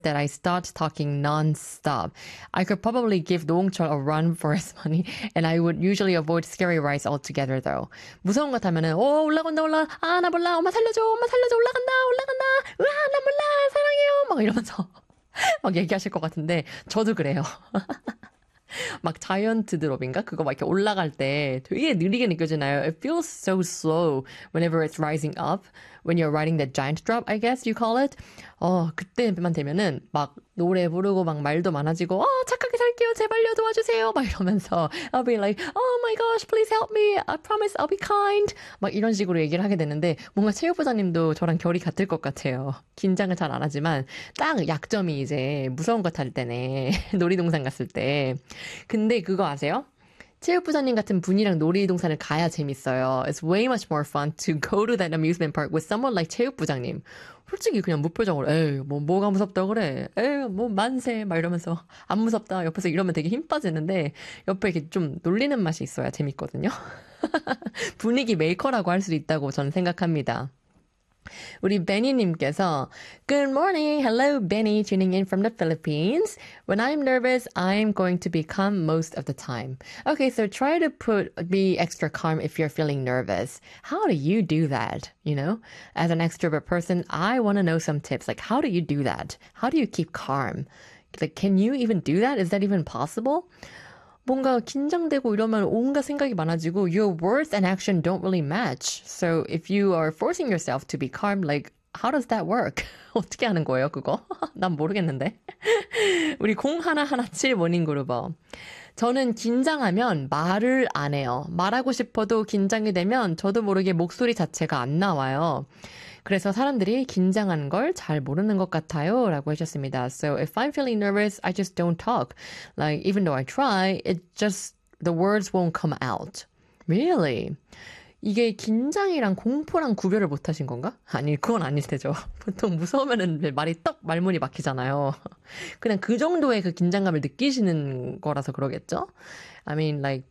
that I start talking non-stop. I could probably give 노홍철 a run for his money, and I would usually avoid scary rides altogether, though. 무서운 것 하면은, 올라간다, 나 몰라, 엄마 살려줘, 올라간다, 나 몰라, 사랑해요, 막 이러면서 막 얘기하실 것 같은데, 저도 그래요. 막 자이언트 드롭인가? 그거 막 이렇게 올라갈 때 되게 느리게 느껴지나요? It feels so slow whenever it's rising up. When you're riding the giant drop, I guess you call it. 그때만 되면은 막 노래 부르고 막 말도 많아지고 착하게 살게요. 제발요 도와주세요. 막 이러면서 I'll be like, oh my gosh, please help me. I promise I'll be kind. 막 이런 식으로 얘기를 하게 되는데 뭔가 체육부장님도 저랑 결이 같을 것 같아요. 긴장을 잘 안 하지만 딱 약점이 이제 무서운 거 탈 때네. 놀이동산 갔을 때. 근데 그거 아세요? 체육부장님 같은 분이랑 놀이동산을 가야 재밌어요. It's way much more fun to go to that amusement park with someone like 체육부장님. 솔직히 그냥 무표정으로 에이 뭐가 무섭다 그래. 에이 뭐 만세 막 이러면서 안 무섭다. 옆에서 이러면 되게 힘 빠지는데 옆에 이렇게 좀 놀리는 맛이 있어야 재밌거든요. 분위기 메이커라고 할 수도 있다고 저는 생각합니다. 우리 베니님께서 Good morning, hello Benny, tuning in from the Philippines. When I'm nervous, I'm going to be calm most of the time. Okay, so try to be extra calm if you're feeling nervous. How do you do that? You know, as an extrovert person, I want to know some tips. Like, how do you do that? How do you keep calm? Like, can you even do that? Is that even possible? 뭔가 긴장되고 이러면 온갖 생각이 많아지고 your words and action don't really match. So if you are forcing yourself to be calm, like how does that work? 어떻게 하는 거예요, 그거? 난 모르겠는데. 우리 0117 모닝그룹어. 저는 긴장하면 말을 안 해요. 말하고 싶어도 긴장이 되면 저도 모르게 목소리 자체가 안 나와요. 그래서 사람들이 긴장한 걸 잘 모르는 것 같아요 라고 하셨습니다. So if I'm feeling nervous, I just don't talk. Like even though I try, the words won't come out. Really? 이게 긴장이랑 공포랑 구별을 못 하신 건가? 아니, 그건 아닐 테죠. 보통 무서우면은 말이 떡 말문이 막히잖아요. 그냥 그 정도의 그 긴장감을 느끼시는 거라서 그러겠죠? I mean, like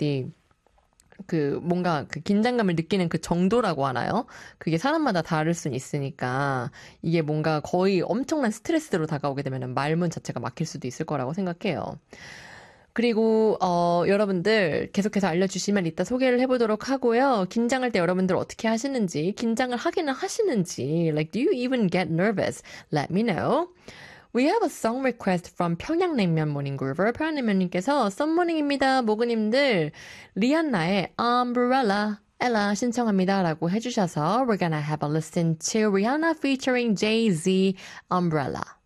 뭔가 그 긴장감을 느끼는 그 정도라고 하나요? 그게 사람마다 다를 순 있으니까 이게 뭔가 거의 엄청난 스트레스로 다가오게 되면 말문 자체가 막힐 수도 있을 거라고 생각해요. 그리고 여러분들 계속해서 알려주시면 이따 소개를 해보도록 하고요. 긴장할 때 여러분들 어떻게 하시는지, 긴장을 하기는 하시는지, like do you even get nervous? Let me know. We have a song request from 평양냉면 모닝그루버. 평양냉면님께서 썬모닝입니다. 모그님들 리안나의 Umbrella Ella 신청합니다 라고 해주셔서 We're gonna have a listen to Rihanna featuring Jay-Z Umbrella.